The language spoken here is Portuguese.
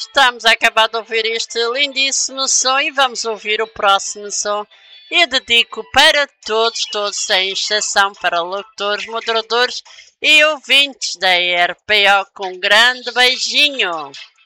Estamos a acabar de ouvir este lindíssimo som e vamos ouvir o próximo som. E dedico para todos sem exceção, para locutores, moderadores e ouvintes da RPO com um grande beijinho.